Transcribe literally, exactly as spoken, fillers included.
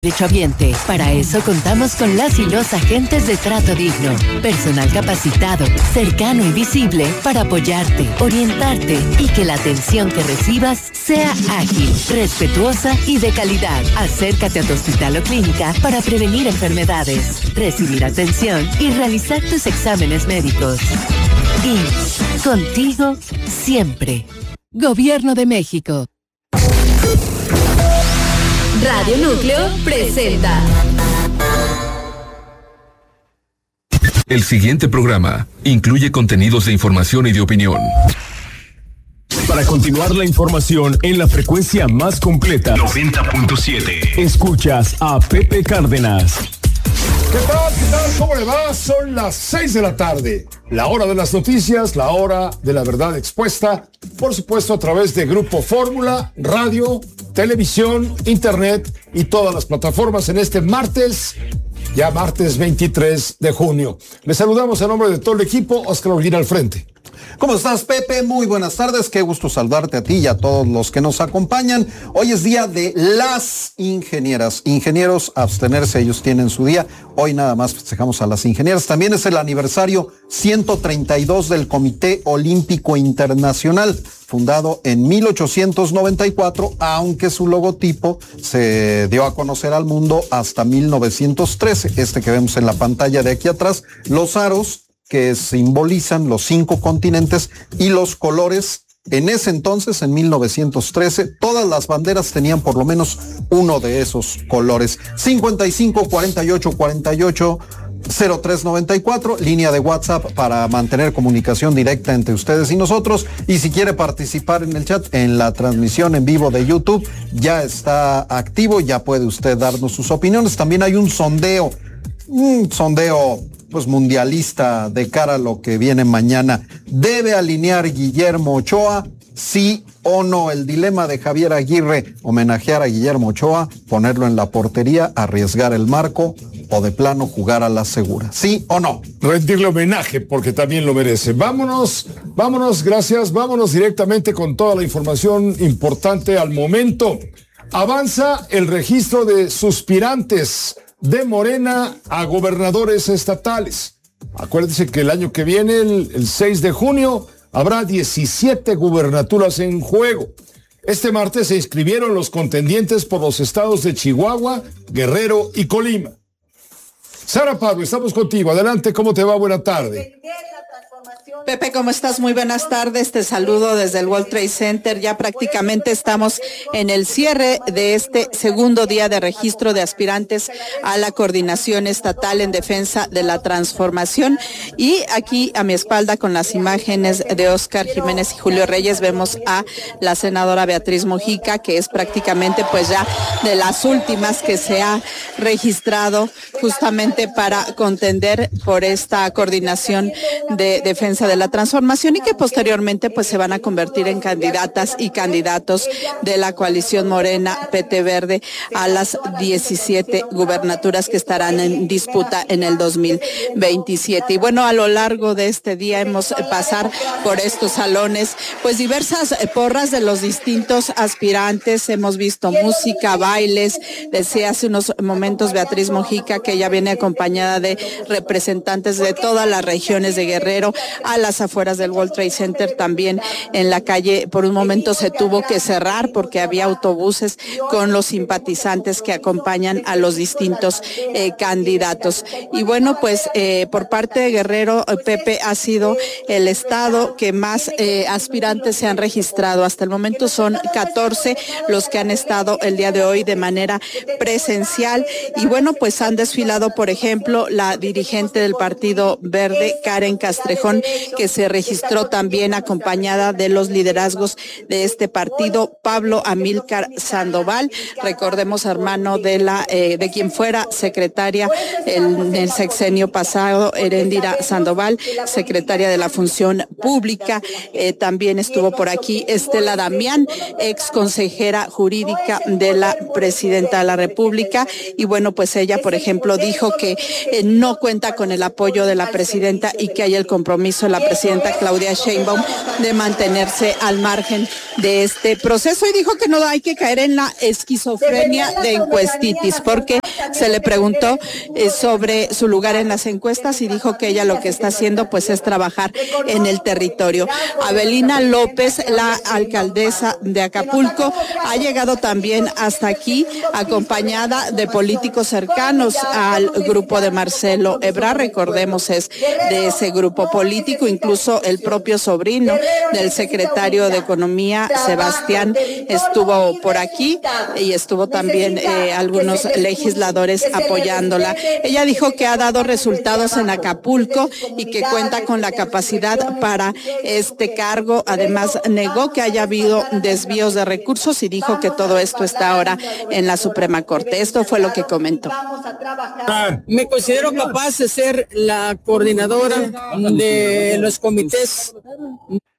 derechohabiente. Para eso contamos con las y los agentes de trato digno, personal capacitado, cercano y visible para apoyarte, orientarte y que la atención que recibas sea ágil, respetuosa y de calidad. Acércate a tu hospital o clínica para prevenir enfermedades, recibir atención y realizar tus exámenes médicos. I M S S, contigo siempre. Gobierno de México. Radio Núcleo presenta. El siguiente programa incluye contenidos de información y de opinión. Para continuar la información en la frecuencia más completa, noventa punto siete. Escuchas a Pepe Cárdenas. ¿Qué tal? ¿Qué tal? ¿Cómo le va? Son las seis de la tarde. La hora de las noticias, la hora de la verdad expuesta, por supuesto a través de Grupo Fórmula, radio, televisión, internet y todas las plataformas en este martes, ya martes veintitrés de junio. Les saludamos a nombre de todo el equipo, Oscar Olguín al frente. ¿Cómo estás, Pepe? Muy buenas tardes, qué gusto saludarte a ti y a todos los que nos acompañan. Hoy es día de las ingenieras. Ingenieros, abstenerse, ellos tienen su día. Hoy nada más festejamos a las ingenieras. También es el aniversario ciento treinta y dos del Comité Olímpico Internacional, fundado en mil ochocientos noventa y cuatro, aunque su logotipo se dio a conocer al mundo hasta mil novecientos trece. Este que vemos en la pantalla de aquí atrás, los aros que simbolizan los cinco continentes y los colores. En ese entonces, en mil novecientos trece, todas las banderas tenían por lo menos uno de esos colores. cincuenta y cinco, cuarenta y ocho, cuarenta y ocho, cero tres noventa y cuatro, línea de WhatsApp para mantener comunicación directa entre ustedes y nosotros. Y si quiere participar en el chat, en la transmisión en vivo de YouTube, ya está activo, ya puede usted darnos sus opiniones. También hay un sondeo, un sondeo pues mundialista de cara a lo que viene mañana. ¿Debe alinear Guillermo Ochoa? ¿Sí o no? El dilema de Javier Aguirre: homenajear a Guillermo Ochoa, ponerlo en la portería, arriesgar el marco o de plano jugar a la segura. ¿Sí o no? Rendirle homenaje porque también lo merece. Vámonos, vámonos, gracias. Vámonos directamente con toda la información importante al momento. Avanza el registro de suspirantes de Morena a gobernadores estatales. Acuérdense que el año que viene, el, el seis de junio, habrá diecisiete gubernaturas en juego. Este martes se inscribieron los contendientes por los estados de Chihuahua, Guerrero y Colima. Sara Pablo, estamos contigo. Adelante, ¿cómo te va? Buena tarde. Pepe, ¿cómo estás? Muy buenas tardes. Te saludo desde el World Trade Center. Ya prácticamente estamos en el cierre de este segundo día de registro de aspirantes a la coordinación estatal en defensa de la transformación. Y aquí a mi espalda, con las imágenes de Óscar Jiménez y Julio Reyes, vemos a la senadora Beatriz Mojica, que es prácticamente pues ya de las últimas que se ha registrado justamente para contender por esta coordinación de defensa de la transformación, y que posteriormente pues se van a convertir en candidatas y candidatos de la coalición Morena P T Verde a las diecisiete gubernaturas que estarán en disputa en el dos mil veintisiete. Y bueno, a lo largo de este día hemos pasar por estos salones pues diversas porras de los distintos aspirantes. Hemos visto música, bailes. Decía hace unos momentos Beatriz Mojica que ella viene acompañada de representantes de todas las regiones de Guerrero. A las afueras del World Trade Center también en la calle por un momento se tuvo que cerrar porque había autobuses con los simpatizantes que acompañan a los distintos eh, candidatos. Y bueno, pues eh, por parte de Guerrero, Pepe, ha sido el estado que más eh, aspirantes se han registrado. Hasta el momento son catorce los que han estado el día de hoy de manera presencial. Y bueno, pues han desfilado, por ejemplo, la dirigente del Partido Verde, Karen Castrejón, que se registró también acompañada de los liderazgos de este partido, Pablo Amílcar Sandoval, recordemos hermano de la eh, de quien fuera secretaria en el sexenio pasado, Heréndira Sandoval, secretaria de la Función Pública. Eh, también estuvo por aquí Estela Damián, ex consejera jurídica de la presidenta de la República, y bueno, pues ella, por ejemplo, dijo que eh, no cuenta con el apoyo de la presidenta y que hay el compromiso la presidenta Claudia Sheinbaum de mantenerse al margen de este proceso, y dijo que no hay que caer en la esquizofrenia de encuestitis, porque se le preguntó eh, sobre su lugar en las encuestas y dijo que ella lo que está haciendo pues es trabajar en el territorio. Abelina López, la alcaldesa de Acapulco, ha llegado también hasta aquí acompañada de políticos cercanos al grupo de Marcelo Ebrard, recordemos es de ese grupo político, incluso el propio sobrino del secretario de Economía, Sebastián, estuvo por aquí y estuvo también eh, algunos legisladores apoyándola. Ella dijo que ha dado resultados en Acapulco y que cuenta con la capacidad para este cargo. Además, negó que haya habido desvíos de recursos y dijo que todo esto está ahora en la Suprema Corte. Esto fue lo que comentó. Me considero capaz de ser la coordinadora de los comités